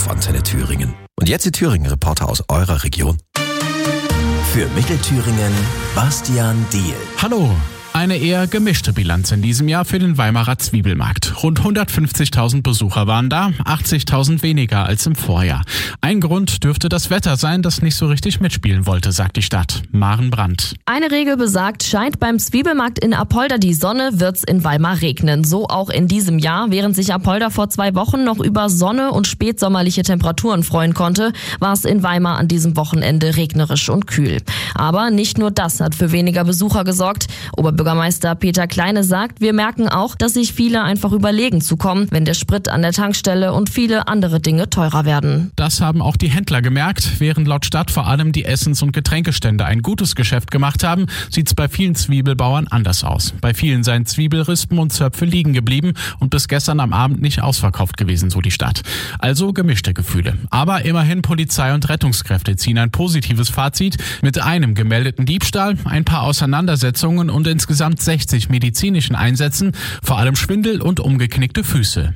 auf Antenne Thüringen. Und jetzt die Thüringen-Reporter aus eurer Region. Für Mittelthüringen, Bastian Diehl. Hallo. Eine eher gemischte Bilanz in diesem Jahr für den Weimarer Zwiebelmarkt. Rund 150.000 Besucher waren da, 80.000 weniger als im Vorjahr. Ein Grund dürfte das Wetter sein, das nicht so richtig mitspielen wollte, sagt die Stadt. Maren Brandt. Eine Regel besagt, scheint beim Zwiebelmarkt in Apolda die Sonne, wird's in Weimar regnen. So auch in diesem Jahr. Während sich Apolda vor 2 Wochen noch über Sonne und spätsommerliche Temperaturen freuen konnte, war es in Weimar an diesem Wochenende regnerisch und kühl. Aber nicht nur das hat für weniger Besucher gesorgt. Oberbürgermeister Peter Kleine sagt, wir merken auch, dass sich viele einfach überlegen zu kommen, wenn der Sprit an der Tankstelle und viele andere Dinge teurer werden. Das haben auch die Händler gemerkt. Während laut Stadt vor allem die Essens- und Getränkestände ein gutes Geschäft gemacht haben, sieht's bei vielen Zwiebelbauern anders aus. Bei vielen seien Zwiebelrispen und Zöpfe liegen geblieben und bis gestern am Abend nicht ausverkauft gewesen, so die Stadt. Also gemischte Gefühle. Aber immerhin Polizei und Rettungskräfte ziehen ein positives Fazit mit einem gemeldeten Diebstahl, ein paar Auseinandersetzungen und insgesamt 60 medizinischen Einsätzen, vor allem Schwindel und umgeknickte Füße.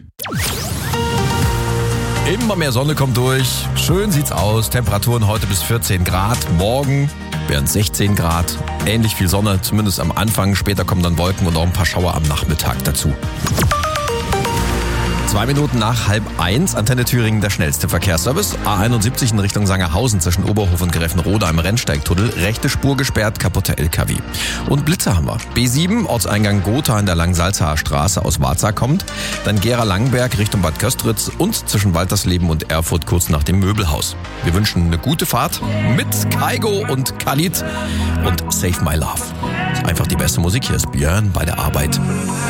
Immer mehr Sonne kommt durch. Schön sieht's aus. Temperaturen heute bis 14 Grad. Morgen wären 16 Grad. Ähnlich viel Sonne, zumindest am Anfang. Später kommen dann Wolken und auch ein paar Schauer am Nachmittag dazu. 2 Minuten nach 12:30, Antenne Thüringen, der schnellste Verkehrsservice. A71 in Richtung Sangerhausen zwischen Oberhof und Greffenroda im Rennsteigtunnel. Rechte Spur gesperrt, kaputter LKW. Und Blitze haben wir. B7, Ortseingang Gotha in der Langsalzaer Straße aus Warza kommt. Dann Gera-Langenberg Richtung Bad Köstritz und zwischen Waltersleben und Erfurt kurz nach dem Möbelhaus. Wir wünschen eine gute Fahrt mit Kaigo und Khalid und Save My Love. Einfach die beste Musik. Hier ist Björn bei der Arbeit.